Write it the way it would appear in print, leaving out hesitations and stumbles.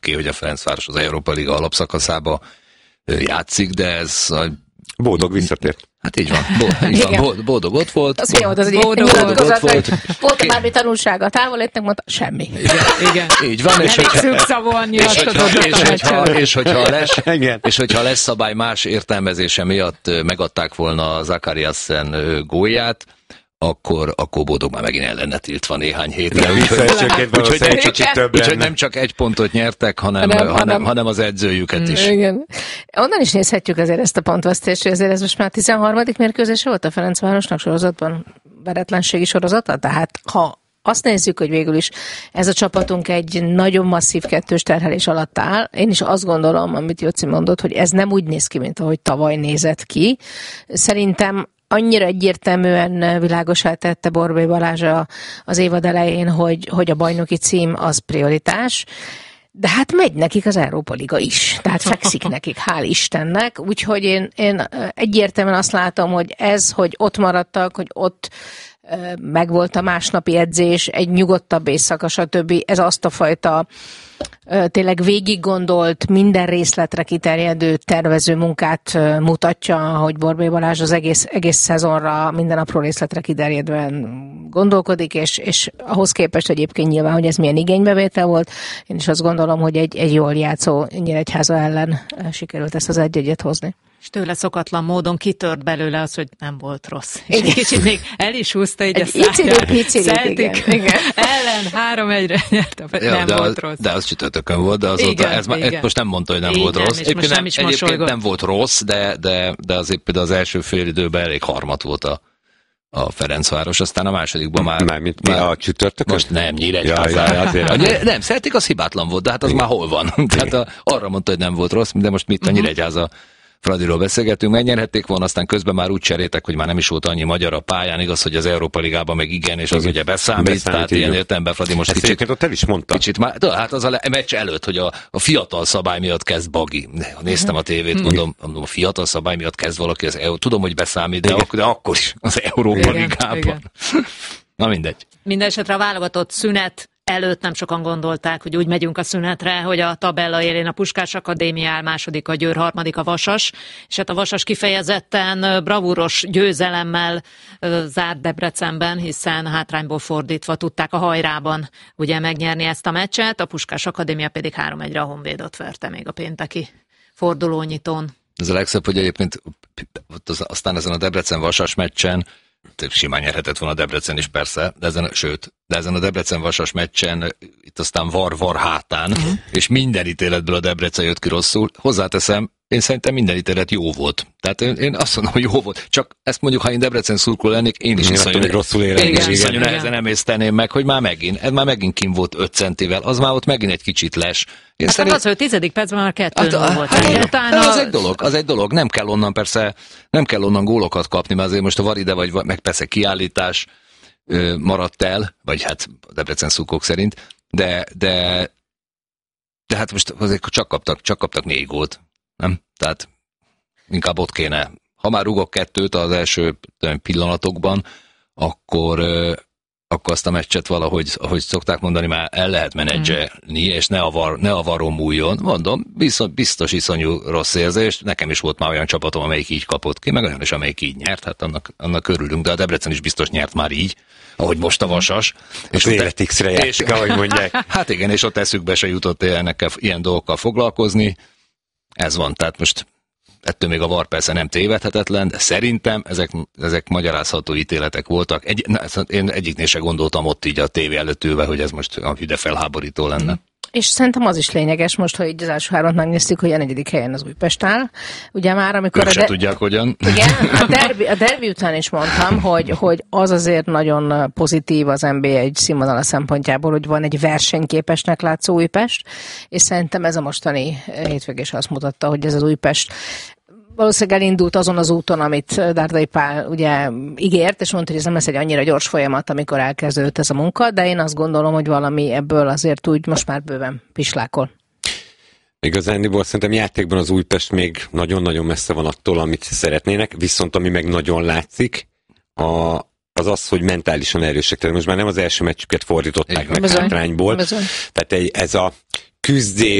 oké, hogy a Ferencváros az Európa Liga alapszakaszába játszik, de ez boldog visszatért. Hát így van. Boldog ott volt. Az jó, az boldog ott volt. Volt bármi tanulsága a távolétnek, mondta, semmi. Igen. Így van. És hogyha lesz szabály más értelmezése miatt megadták volna a Zakariasen gólját, akkor boldog már megint ellene tiltva néhány hétre. Úgyhogy nem csak egy pontot nyertek, hanem az edzőjüket is. Igen. Onnan is nézhetjük azért ezt a pontvesztést, hogy azért ez most már 13. mérkőzés volt a Ferencvárosnak sorozatban, veretlenségi sorozata, tehát ha azt nézzük, hogy végül is ez a csapatunk egy nagyon masszív kettős terhelés alatt áll. Én is azt gondolom, amit Jóci mondott, hogy ez nem úgy néz ki, mint ahogy tavaly nézett ki. Szerintem annyira egyértelműen világossá tette Borbély Balázs az évad elején, hogy a bajnoki cím az prioritás, de hát megy nekik az Európa Liga is, tehát fekszik nekik, hál' Istennek, úgyhogy én egyértelműen azt látom, hogy hogy ott maradtak, hogy ott megvolt a másnapi edzés, egy nyugodtabb éjszaka, stb. Ez azt a fajta tényleg végig gondolt, minden részletre kiterjedő tervező munkát mutatja, hogy Borbély Balázs az egész szezonra minden apró részletre kiterjedően gondolkodik, és ahhoz képest egyébként nyilván, hogy ez milyen igénybevétel volt, én is azt gondolom, hogy egy jól játszó Nyíregyháza ellen sikerült ezt az egy-egyet hozni. És tőle szokatlan módon kitört belőle az, hogy nem volt rossz. És egy kicsit még el is húzta így a száját. Igen. Ellen 3-1-re nyert, nem volt rossz. De az csütörtökön volt, de azóta ez most nem mondta, hogy nem volt rossz. Egyébként nem volt rossz, de azért például az első fél időben elég harmat volt a Ferencváros, aztán a másodikban már a csütörtökön? Most nem, Nyíregyháza. Nem, Celtic az hibátlan volt, de hát az már hol van? Tehát arra mondta, hogy nem volt rossz, de most mit a Nyíregyháza Fradiról beszélgetünk, megnyerhették volna, aztán közben már úgy cseréltek, hogy már nem is volt annyi magyar a pályán, igaz, hogy az Európa Ligában meg igen, és az ugye beszámít, tehát ilyen értelemben Fradi most kicsit... ott el is mondta. Kicsit már, hát az a meccs előtt, hogy a fiatal szabály miatt kezd Bagi. Néztem a tévét, mondom, a fiatal szabály miatt kezd valaki tudom, hogy beszámít, de akkor is az Európa Ligában. Na mindegy. Mindenesetre a válogatott szünet előtt nem sokan gondolták, hogy úgy megyünk a szünetre, hogy a tabella élén a Puskás Akadémia áll, második a Győr, harmadik a Vasas, és hát a Vasas kifejezetten bravúros győzelemmel zárt Debrecenben, hiszen hátrányból fordítva tudták a hajrában ugye megnyerni ezt a meccset, a Puskás Akadémia pedig 3-1-re a Honvédot verte még a pénteki fordulónyitón. Ez a legszebb, hogy egyébként aztán ezen a Debrecen-Vasas meccsen simán nyerhetett volna a Debrecen is persze, de ezen a Debrecen-Vasas meccsen itt aztán var hátán, és minden ítéletből a Debrecen jött ki rosszul. Hozzáteszem, én szerintem minden ítélet jó volt. Tehát én azt mondom, hogy jó volt. Csak ezt mondjuk, ha én Debrecen szurkoló lennék, én is iszonyú nehezen emészteném meg, hogy már megint kim volt 5 centivel, az már ott megint egy kicsit les. Az, hogy 10. percben már 2-0 volt. Az egy dolog. Nem kell onnan gólokat kapni, mert azért most a Varide meg persze kiállítás maradt el, vagy hát a Debrecen szurkolók szerint, de hát most azért csak kaptak 4 gólt. Nem? Tehát inkább ott kéne. Ha már rúgok 2 az első pillanatokban, akkor azt a meccset valahogy, ahogy szokták mondani, már el lehet menedzselni, és ne a varon múljon. Mondom, biztos iszonyú rossz érzés. Nekem is volt már olyan csapatom, amelyik így kapott ki, meg olyan is, amelyik így nyert. Hát annak örülünk, de a Debrecen is biztos nyert már így, ahogy most a Vasas. És az életixre játszik, ahogy mondják. Hát igen, és ott eszükbe se jutott ilyen dolgokkal foglalkozni. Ez van, tehát most ettől még a VAR persze nem tévedhetetlen, de szerintem ezek magyarázható ítéletek voltak. Én egyiknél se gondoltam ott így a tévé előtt ülve, hogy ez most a hüde felháborító lenne. És szerintem az is lényeges most, hogy így az első 3-at megnéztük, hogy a 4. helyen az Újpest áll. Ugye már amikor... Ők se tudják, hogyan. Igen, a derbi után is mondtam, hogy az azért nagyon pozitív az NBA egy színvonala szempontjából, hogy van egy versenyképesnek látszó Újpest, és szerintem ez a mostani hétvégés azt mutatta, hogy ez az Újpest valószínűleg elindult azon az úton, amit Dárdai Pál ugye ígért, és mondta, hogy ez nem lesz egy annyira gyors folyamat, amikor elkezdődött ez a munka, de én azt gondolom, hogy valami ebből azért úgy most már bőven pislákol. Igazándiból szerintem játékban az Újpest még nagyon-nagyon messze van attól, amit szeretnének, viszont ami meg nagyon látszik, az, hogy mentálisan erősek. Tehát most már nem az első meccsüket fordították meg hátrányból. Tehát ez a küzdés,